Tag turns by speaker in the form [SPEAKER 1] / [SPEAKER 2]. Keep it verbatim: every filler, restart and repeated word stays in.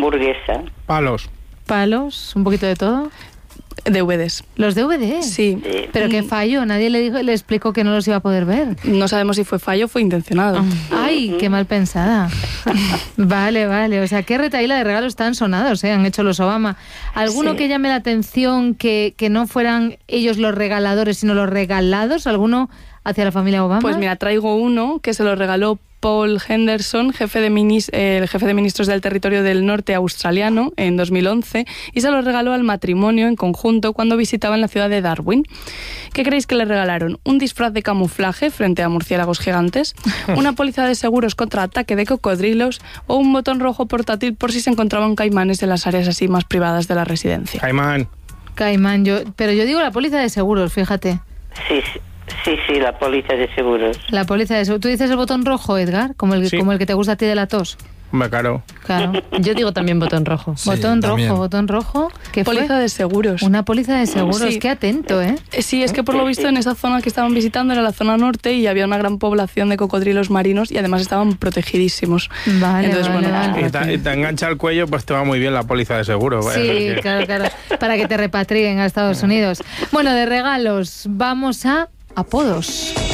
[SPEAKER 1] hamburguesa.
[SPEAKER 2] Palos.
[SPEAKER 3] Palos, un poquito de todo.
[SPEAKER 4] D V Ds.
[SPEAKER 3] ¿Los D V D?
[SPEAKER 4] Sí.
[SPEAKER 1] Sí.
[SPEAKER 3] Pero qué fallo, nadie le dijo, le explicó que no los iba a poder ver.
[SPEAKER 4] No sabemos si fue fallo o fue intencionado.
[SPEAKER 3] Ay, qué mal pensada. Vale, vale. O sea, qué retaíla de regalos tan sonados, ¿eh? Han hecho los Obama. ¿Alguno
[SPEAKER 4] Sí.
[SPEAKER 3] que llame la atención que, que no fueran ellos los regaladores, sino los regalados? ¿Alguno hacia la familia Obama?
[SPEAKER 4] Pues mira, traigo uno que se lo regaló Paul Henderson, jefe de minis- eh, el jefe de ministros del territorio del norte australiano, en dos mil once, y se lo regaló al matrimonio en conjunto cuando visitaban la ciudad de Darwin. ¿Qué creéis que le regalaron? ¿Un disfraz de camuflaje frente a murciélagos gigantes? ¿Una póliza de seguros contra ataque de cocodrilos? ¿O un botón rojo portátil por si se encontraban caimanes en las áreas así más privadas de la residencia?
[SPEAKER 2] Caimán.
[SPEAKER 3] Caimán, yo, pero yo digo la póliza de seguros, fíjate.
[SPEAKER 1] Sí, sí, sí, sí, la póliza de seguros.
[SPEAKER 3] La póliza de seguros. ¿Tú dices el botón rojo, Edgar? Como el,
[SPEAKER 2] Sí.
[SPEAKER 3] como el que te gusta a ti de la tos.
[SPEAKER 2] Hombre, claro.
[SPEAKER 3] Claro.
[SPEAKER 5] Yo digo también botón rojo.
[SPEAKER 6] Sí,
[SPEAKER 3] botón
[SPEAKER 6] también.
[SPEAKER 3] rojo, botón rojo. ¿Qué fue?
[SPEAKER 4] Póliza de seguros.
[SPEAKER 3] Una póliza de seguros.
[SPEAKER 4] Sí.
[SPEAKER 3] Qué atento, ¿eh?
[SPEAKER 4] Eh, Sí, es que por lo visto en esa zona que estaban visitando era la zona norte y había una gran población de cocodrilos marinos y además estaban protegidísimos.
[SPEAKER 3] Vale,
[SPEAKER 4] Entonces,
[SPEAKER 3] vale,
[SPEAKER 4] bueno,
[SPEAKER 3] vale.
[SPEAKER 2] Y te, y te engancha el cuello, pues te va muy bien la póliza de seguro. vaya,
[SPEAKER 3] Sí,
[SPEAKER 2] que-
[SPEAKER 3] claro, claro. Para que te repatrien a Estados Unidos. Bueno, de regalos, vamos a apodos.